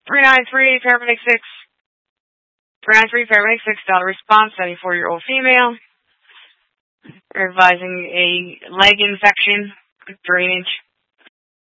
393, paramedic 6. 393, paramedic 6, got a response, 74-year-old female. We're advising a leg infection, drainage.